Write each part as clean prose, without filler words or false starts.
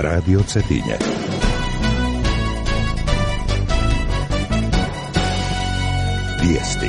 Radio Cetinje. Vijesti.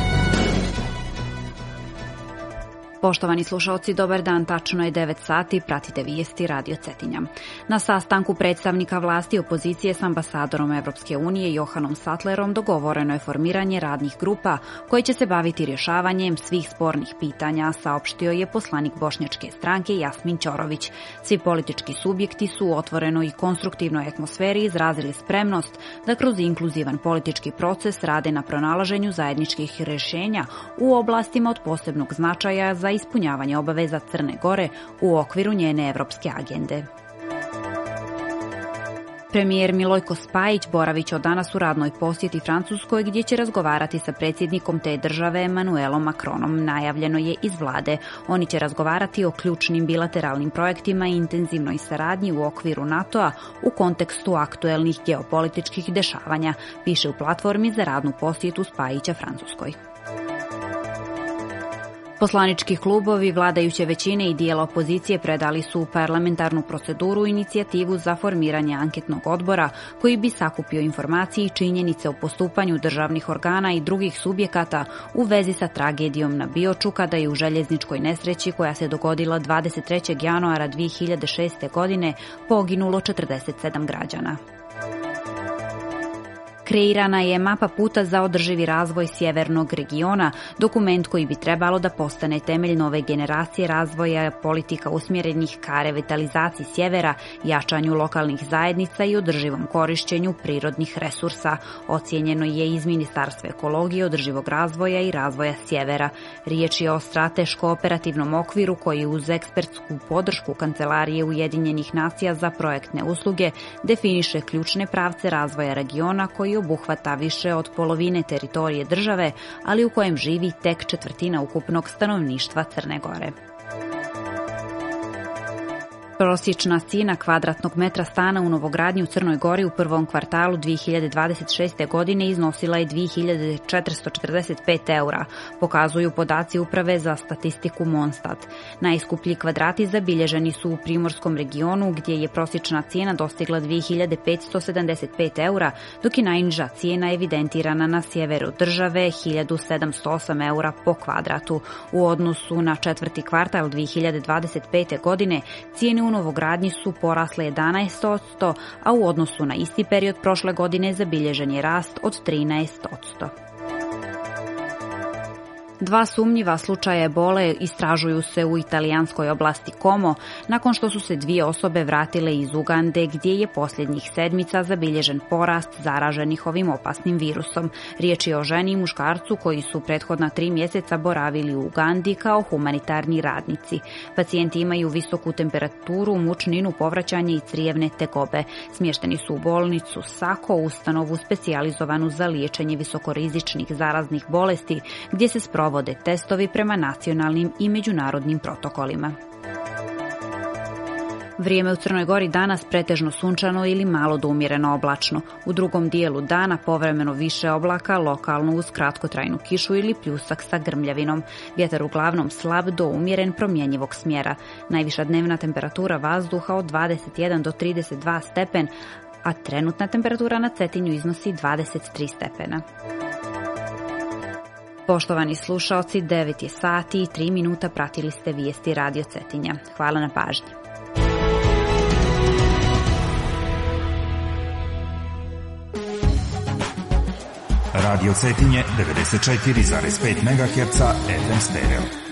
Poštovani slušalci, dobar dan, tačno je 9 sati, pratite vijesti Radio Cetinja. Na sastanku predstavnika vlasti i opozicije s ambasadorom Evropske unije Johanom Sattlerom dogovoreno je formiranje radnih grupa koji će se baviti rješavanjem svih spornih pitanja, saopštio je poslanik bošnjačke stranke Jasmin Ćorović. Svi politički subjekti su u otvorenoj i konstruktivnoj atmosferi izrazili spremnost da kroz inkluzivan politički proces rade na pronalaženju zajedničkih rješenja u oblastima od posebnog značaja za ispunjavanje obaveza Crne Gore u okviru njene evropske agende. Premijer Milojko Spajić boravit će od danas u radnoj posjeti Francuskoj gdje će razgovarati sa predsjednikom te države Emmanuelom Macronom, najavljeno je iz vlade. Oni će razgovarati o ključnim bilateralnim projektima i intenzivnoj saradnji u okviru NATO-a u kontekstu aktuelnih geopolitičkih dešavanja, piše u platformi za radnu posjetu Spajića Francuskoj. Poslanički klubovi vladajuće većine i dijela opozicije predali su u parlamentarnu proceduru inicijativu za formiranje anketnog odbora koji bi sakupio informacije i činjenice o postupanju državnih organa i drugih subjekata u vezi sa tragedijom na Bioču kada je u željezničkoj nesreći koja se dogodila 23. januara 2006. godine poginulo 47 građana. Kreirana je mapa puta za održivi razvoj sjevernog regiona, dokument koji bi trebalo da postane temelj nove generacije razvoja politika usmjerenih ka revitalizaciji sjevera, jačanju lokalnih zajednica i održivom korišćenju prirodnih resursa, ocijenjeno je iz Ministarstva ekologije, održivog razvoja i razvoja sjevera. Riječ je o strateško-operativnom okviru koji uz ekspertsku podršku Kancelarije Ujedinjenih nacija za projektne usluge definiše ključne pravce razvoja regiona koji obuhvata više od polovine teritorije države, ali u kojem živi tek četvrtina ukupnog stanovništva Crne Gore. Prosječna cijena kvadratnog metra stana u novogradnji u Crnoj Gori u prvom kvartalu 2026. godine iznosila je 2445 eura, pokazuju podaci Uprave za statistiku Monstat. Najskuplji kvadrati zabilježeni su u primorskom regionu gdje je prosječna cijena dostigla 2575 eura, dok je najniža cijena evidentirana na sjeveru države 1708 eura po kvadratu. U odnosu na četvrti kvartal 2025. godine cijene u novogradnji su porasle 11%, a u odnosu na isti period prošle godine zabilježen je rast od 13%. Dva sumnjiva slučaja ebole istražuju se u italijanskoj oblasti Como, nakon što su se dvije osobe vratile iz Ugande gdje je posljednjih sedmica zabilježen porast zaraženih ovim opasnim virusom. Riječ je o ženi i muškarcu koji su prethodna 3 mjeseca boravili u Ugandi kao humanitarni radnici. Pacijenti imaju visoku temperaturu, mučninu, povraćanje i crijevne tegobe. Smješteni su u bolnicu Sako, ustanovu specijalizovanu za liječenje visokorizičnih zaraznih bolesti, gdje se provode testovi prema nacionalnim i međunarodnim protokolima. Vrijeme u Crnoj Gori danas pretežno sunčano ili malo do umjereno oblačno. U drugom dijelu dana povremeno više oblaka, lokalno uz kratkotrajnu kišu ili pljusak sa grmljavinom. Vjetar uglavnom slab do umjeren promjenjivog smjera. Najviša dnevna temperatura vazduha od 21 do 32 stepen, a trenutna temperatura na Cetinju iznosi 23 stepena. Poštovani slušaoci, 9 je sati i 3 minuta, pratili ste vijesti Radio Cetinja. Hvala na pažnji. Radio Cetinje 94,5 MHz FM stereo.